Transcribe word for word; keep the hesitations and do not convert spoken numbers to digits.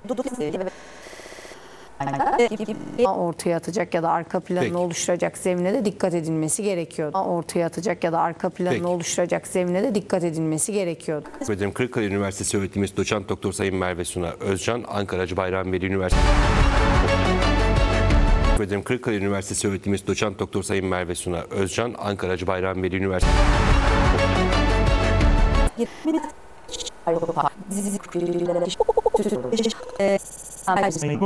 ortaya atacak ya da arka planını Peki. oluşturacak zemine de dikkat edilmesi gerekiyordu. Ortaya atacak ya da arka planını Peki. oluşturacak zemine de dikkat edilmesi gerekiyordu. Teşekkür ederim. Kırıkkale Üniversitesi öğretim üyesi doçent doktor Sayın Merve Suna Özcan, Ankara Hacı Bayram Veli Üniversitesi. Teşekkür ederim. Kırıkkale Üniversitesi öğretim üyesi doçent doktor Sayın Merve Suna Özcan, Ankara Hacı Bayram Veli Üniversitesi. Dizi